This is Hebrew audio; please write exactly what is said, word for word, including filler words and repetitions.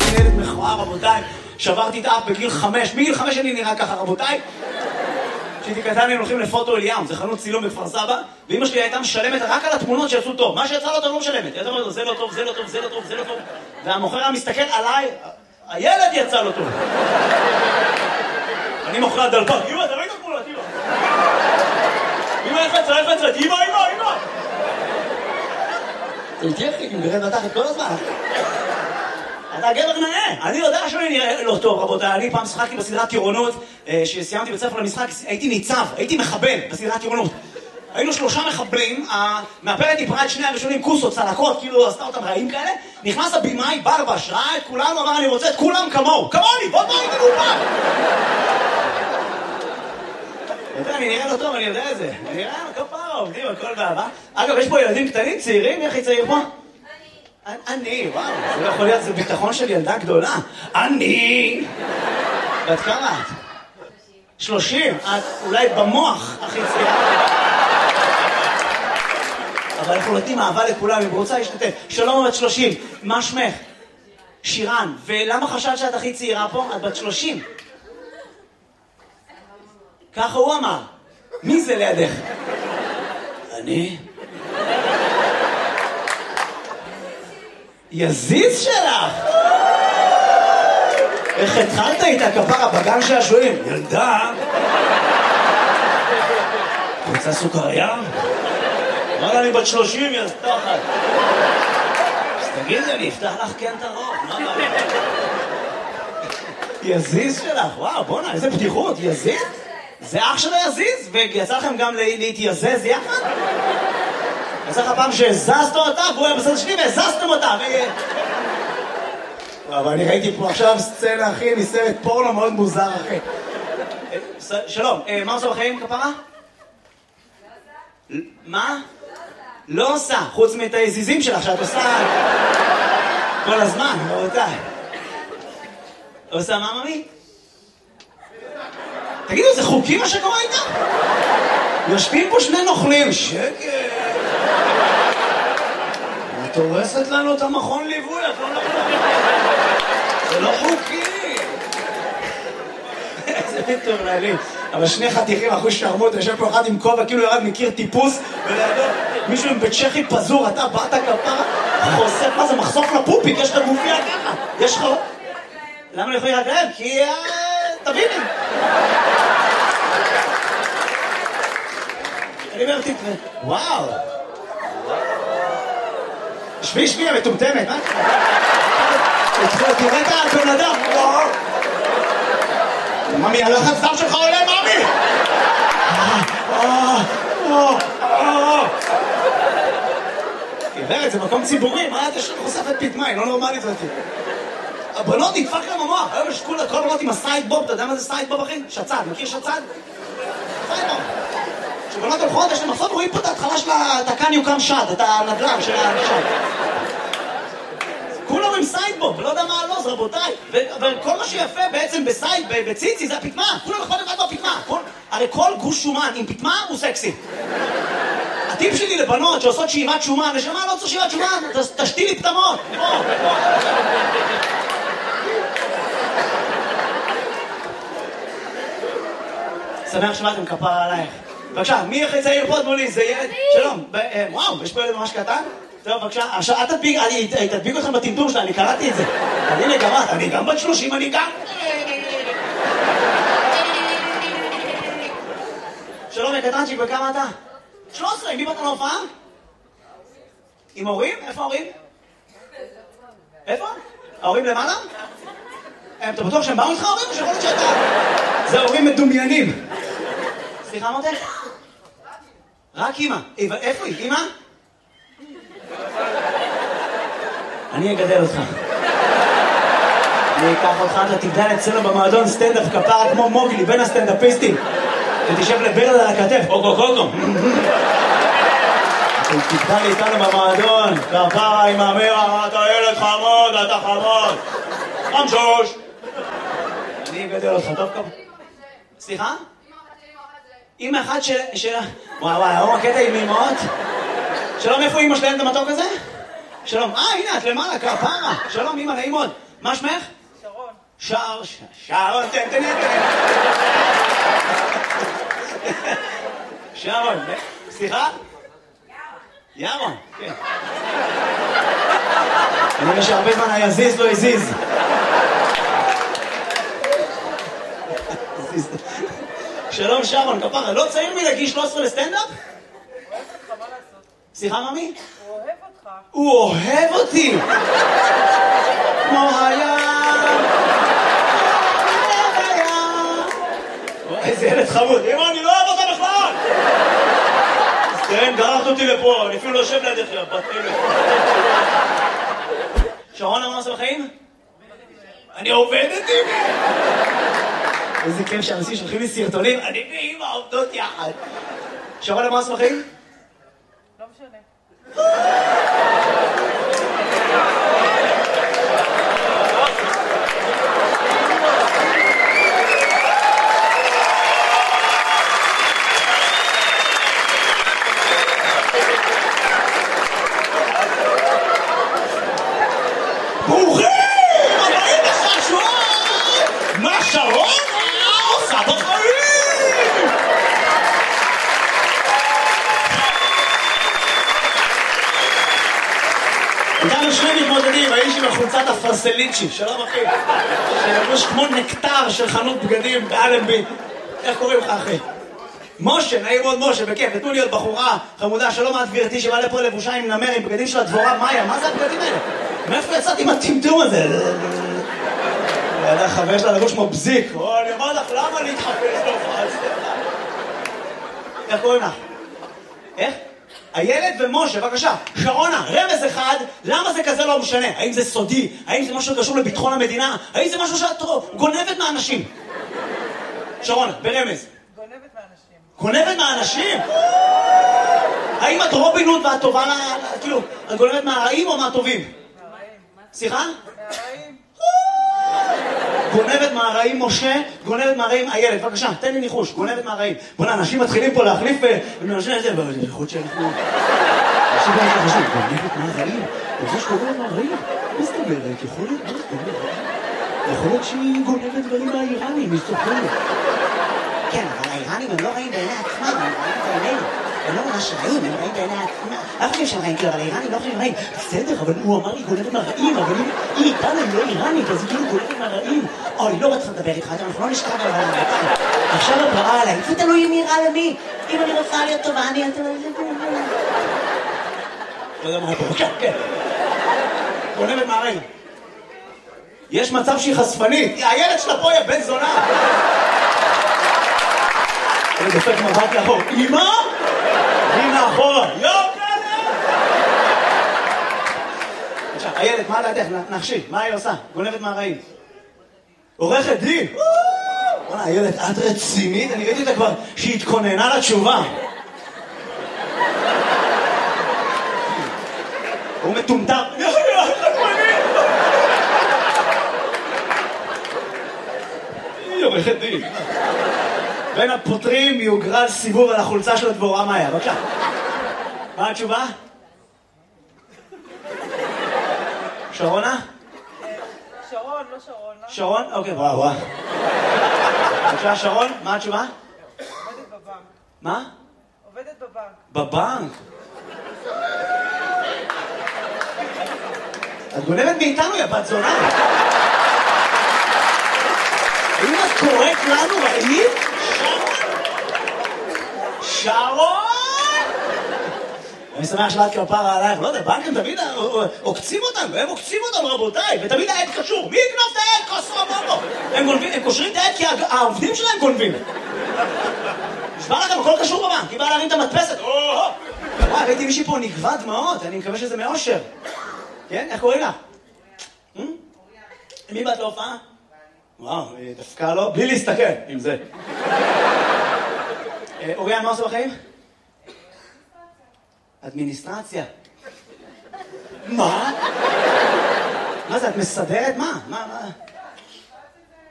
אני ילד מכוער, רבותיי. שברתי את האף בגיל חמש. מגיל חמש אני נראה ככה, רבותיי. כשהייתי קטן היינו הולכים לפוטו אליאם, זה חנות צילום בכפר סבא, ואמא שלי הייתה משלמת רק על התמונות שיצאו טוב. מה שיצא לא טוב לא משלמת. הייתה אומרת לו, זה לא טוב, זה לא טוב, זה לא טוב, זה לא טוב. והמוכר היה מסתכל עליי, הילד יצא לו טוב. אני מוכר דלפק, אמא, תראי את התמונות, אמא. אמא, איך יצא, איך יצא, אמא, אמא, אמא. זה תהיה חליק, אם גרד בתחת כל הזמן. אתה גבר נאה, אני יודע שאני נראה לא טוב, רבותיי. אני פעם שחקתי בסדרת טירונות, שסיימתי בית ספר למשחק, הייתי ניצב, הייתי מחבל בסדרת טירונות. היינו שלושה מחבלים, המאפרת דיברה את שני הראשונים, כוסות, צלקות, כאילו עשתה אותם רעים כאלה. נכנס הבימאי, ברבש, ראה את כולנו, אמר אני רוצה את כולם כמוהו, כמוני, בוא בוא איתנו פעם. אני נראה לא טוב, אני יודע את זה. אני נראה כפרה, עובדים, הכל באהבה. אגב, יש פה ילדים קטנים, צעירים, איך היא צעיר פה? אני, וואו, זה לא יכול להיות, זה ביטחון של ילדה גדולה. אני! ואת כמה את? שלושים. את אולי במוח הכי צעירה. אבל אנחנו נותנים אהבה לכולם, אם רוצה להשתתף. שלום, בת שלושים, מה שמך? שירן. ולמה חשבת שאת הכי צעירה פה? את בת שלושים. ככה הוא אמר. מי זה לידך? אני? יזיז שלך! איך התחלת איתה כפרה בגן שעשועים? ילדה! רוצה סוכריה? אמר אני בת שלושים, יא תחת. אז תגידי, אני אפתח לך כן את הרוב, מה הבעיה? יזיז שלך, וואו, בוא'נה, איזה פתיחות, יזיז? זה אח שלו יזיז? ויצא לכם גם להתייזז יחד? יצא לך פעם שהזזת אותה, והוא היה בסדר שלי והזזתם אותה, ו... אבל אני ראיתי פה עכשיו סצנה, אחי, מסרט פורנו מאוד מוזר, אחי. שלום, מה עושה בחיים, כפרה? מה? לא עושה, חוץ מאת היזיזים שלך, שאת עושה כל הזמן, רבותיי. עושה מה, ממי? תגידו, זה חוקי מה שקורה איתה? יושבים פה שני נוכלים, שקט. את הורסת לנו את המכון ליווי, את לא נכונה. זה לא חוקי. איזה מטורללים. אבל שני חתיכים, אחוז שרמות, יושב פה אחד עם כובע, כאילו ירד מכיר טיפוס, ולידו מישהו עם בצ'כי פזור, אתה באת כפרה, חושף, מה זה, מחשוף לפופיק, יש לך גופיה ככה. יש לך... למה לא יכולים רק להם? כי... תביני. אני אומר, תתראה. וואו. שבי, שבי, המטומטמת, מה? תראה את הבן אדם. ממי, הלחץ דם שלך עולה, ממי! עיוורת, זה מקום ציבורי, מה אתה חושפת פתמה, היא לא נורמלית אותי. הבנות נדפק להם המוח, היום יש כל הבנות עם הסיידבוב, אתה יודע מה זה סיידבוב, אחי? שצד, מכיר שצד? סיידבוב. כשבנות הולכות, יש להם מחסות, רואים פה את ההתחלה של התקן יוקם שד, את הנדל"ן של השד. כולם עם סיידבוב, לא יודע מה הלוז, רבותיי. וכל מה שיפה בעצם בסייד, בציצי, זה הפתמה. כולם אכפת אחד בפתמה. הרי כל גוש שומן עם פתמה הוא סקסי. הטיפ שלי לבנות שעושות שאיבת שומן, נשמה לא צריך שאיבת שומן, תשתי לי פתמות. שמח שבאתם כפרה עלייך. בבקשה, מי הכי צעיר פה תנו לי? זה ילד? שלום. וואו, יש פה ילד ממש קטן? טוב, בבקשה, עכשיו, אל תדביק, אני תדביק אתכם בטמטום שלה, אני קראתי את זה. אני גם את, אני גם בת שלושים, אני גם... שלום, יקטנצ'יק, בכמה אתה? שלוש עשרה, עם מי באת להופעה? עם הורים? איפה ההורים? איפה? ההורים למעלה? אתה בטוח שהם באו איתך ההורים או שיכול להיות שאתה? זה הורים מדומיינים. סליחה, מותק? רק אמא. איפה היא? אמא? אני אגדל אותך. אני אקח אותך, אתה תגדל אצלנו במועדון סטנדאפ כפרה כמו מוגלי, בין הסטנדאפיסטים. ותשב לברד על הכתף, אוקו קוקו. תגדל איתנו במועדון, כפרה עם אמרה, אתה ילד חמוד, אתה חמוד. חמשוש. אני אגדל אותך, טוב כפרה. סליחה? אמא אחת של... וואי וואי, הוא הקטע עם אמאות? שלום, איפה אמא שלהם את המתוק הזה? שלום, אה, הנה, את למעלה, כפרה. שלום, אמא, נעים מאוד. מה שמך? שרון. שר, שרון, תן, תן, תן. שרון, סליחה? ירון. ירון, כן. אני רואה שהרבה זמן היה זיז, לא הזיז. שלום שרון, כפרה, לא צעיר מלגיל שלוש עשרה לסטנדאפ? הוא אוהב אותך, מה לעשות? סליחה, ממי? הוא אוהב אותך. הוא אוהב אותי! כמו היה... איזה ילד חמוד, אמא, אני לא אוהב אותה בכלל! אז תראה, גררת אותי לפה, אני אפילו לא יושב לידך, בת אלף. שרון, מה עושה בחיים? אני עובדת עם... איזה כיף שאנשים שולחים לי סרטונים, אני ואמא עובדות יחד. שרון, מה עושה בחיים? לא משנה. ברוכים! הבאים לחשון! מה שרון עושה בחיים? איתנו שני מתמודדים, האיש עם החולצת הפרסליצ'י, שלום אחי, שלבוש כמו נקטר של חנות בגדים באלנבי. איך קוראים לך אחי? משה, נעים מאוד משה, בכיף, נתנו לי עוד בחורה חמודה, שלום את גברתי שבא לפה לבושה עם נמר, עם בגדים של הדבורה מאיה, מה זה הבגדים האלה? מאיפה יצאתי עם הטמטום הזה? ידע חבר שלה לבוש כמו בזיק, או אני אומר לך, למה להתחפש להופעה? איך קוראים לך? איך? הילד ומשה, בבקשה, שרונה, רמז אחד, למה זה כזה לא משנה? האם זה סודי? האם זה משהו שקשור לביטחון המדינה? האם זה משהו שאת גונבת מהאנשים? שרונה, ברמז. גונבת מהאנשים. גונבת מהאנשים? האם את רובין הוד ואת טובה לה... כאילו, את גונבת מהרעים או מהטובים? מהרעים. סליחה? מהרעים. גונבת מהרעים משה, גונבת מהרעים הילד, בבקשה, תן לי ניחוש, גונבת מהרעים. בוא'נה, אנשים מתחילים פה להחליף ונאנשים את זה, אבל זה יכול שאנחנו... אנשים גם את החשוב, גונבת מהרעים? זה שגונבת מהרעים? מה זאת אומרת? יכול להיות, מה זאת אומרת? יכול להיות שהיא גונבת דברים מהאיראנים, היא סוחרת. כן, אבל האיראנים הם לא רעים בעיני עצמם, הם רעים בעינינו. הם לא ממש רעים, הם רעים בעיני עצמם. אף חושב שהם רעים, כאילו, אבל האיראנים לא חושבים רעים. בסדר, אבל הוא אמר לי גונבת מהרעים, אבל היא איתנו, היא לא איראנית, אז היא כאילו גונבת מהרעים. אוי, לא רוצה לדבר איתך, אנחנו לא נשכב על העולם. עכשיו את רעה עליי, איפה תלוי אם נראה למי? אם אני רוצה להיות טובה, אני... לא יודע מה פה, כן, כן. גונבת מהרעים. יש מצב שהיא חשפנית, הילד שלה פה היא בן זונה. אני דופק מבט לאחור, אמא? היא מאחורה, יוקלה! עכשיו, הילד, מה לידך? נחשי, מה היא עושה? גונבת מהרעים. עורכת דין! וואלה, הילד, את רצינית? אני ראיתי אותה כבר שהיא התכוננה לתשובה. הוא מטומטם. היא עורכת דין. בין הפותרים יוגרל סיבוב על החולצה של הדבורה מאיה. בבקשה. מה התשובה? שרונה? שרון, לא שרון. שרון? אוקיי, וואו, וואו. בבקשה, שרון, מה התשובה? עובדת בבנק. מה? עובדת בבנק. בבנק? את גונבת מאיתנו, יא בת זונה. האם את קוראת לנו רעים? שרון! אני שמח שבאת כפרה עלייך, לא יודע, בנקים תמיד עוקצים אותנו, הם עוקצים אותנו רבותיי, ותמיד העד קשור. מי יקנוב את העד? כוסרו בובו. הם גונבים, הם קושרים את העד כי העובדים שלהם גונבים. נשבע לכם, הכל קשור בבנק, היא באה להרים את המדפסת. וואי, ראיתי מישהי פה נגבה דמעות, אני מקווה שזה מאושר. כן? איך קוראים לה? מי באת להופעה? וואו, דווקא לא, בלי להסתכל עם זה. אוריאן, מה עושה בחיים? אדמיניסטרציה. מה? מה זה, את מסדרת? מה? מה, מה?